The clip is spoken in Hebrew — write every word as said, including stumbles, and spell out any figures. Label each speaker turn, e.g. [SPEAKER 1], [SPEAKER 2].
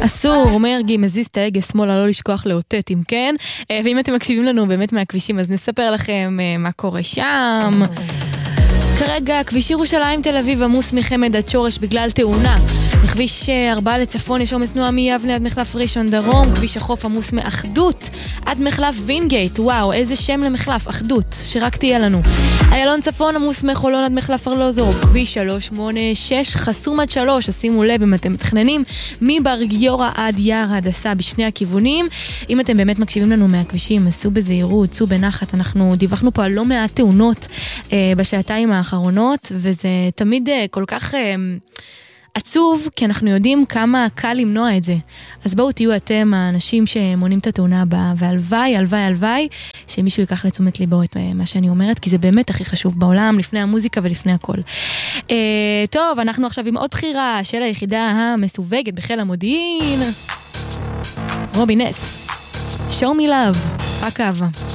[SPEAKER 1] אסור, מרגי מזיז את ההגה שמאלה, לא לשכוח לאותת, אם כן. ואם אתם מקשיבים לנו באמת מהכבישים, אז נספר לכם מה קורה שם. כרגע, כביש ירושלים תל אביב עמוס מחמד עד שורש בגלל תאונה. בכביש ארבע לצפון יש עומס תנועה מיבנה עד מחלף ראשון דרום, כביש החוף עמוס מאחדות עד מחלף וינגייט. וואו, איזה שם למחלף, אחדות, שרק תהיה לנו. איילון צפון עמוס מחולון עד מחלף ארלוזורוב, כביש שלוש שמונה שש חסום עד שלוש. שימו לב אם אתם מתכננים מבר גיורא עד יער הדסה בשני הכיוונים. אם אתם באמת מקשיבים לנו מהכבישים, עשו בזהירות, צאו בנחת. אנחנו דיווחנו פה על לא מעט תאונות אה, בשעתיים האחרונות, וזה תמיד אה, כל כך אה, עצוב, כי אנחנו יודעים כמה קל למנוע את זה. אז בואו תהיו אתם האנשים שמונים את התאונה הבאה, והלוואי, הלוואי, הלוואי, שמישהו ייקח לתשומת ליבו את מה שאני אומרת, כי זה באמת הכי חשוב בעולם, לפני המוזיקה ולפני הכל. אה, טוב, אנחנו עכשיו עם עוד בחירה של היחידה המסווגת בחיל המודיעין. רובי נס, Show Me Love, רק אהבה.